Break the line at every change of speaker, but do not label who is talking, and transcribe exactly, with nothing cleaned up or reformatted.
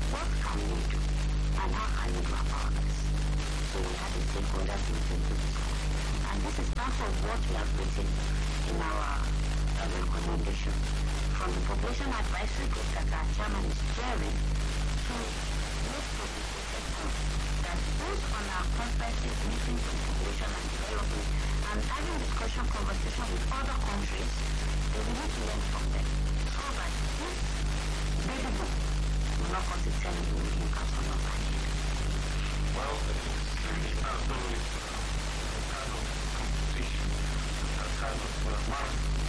what can we do and how can we go about this? So we had a stakeholders meeting to discuss. And this is part of what we have written in our uh, recommendation from the Population Advisory Group that our chairman is chairing to make publication that based on our conferences, meetings on population and development, and having discussion, conversation with other countries, they will need to learn from them. So that this baby boom will not cause itself in the impact on our head.
Well, it's not always a kind of competition, a kind of uh, marathon.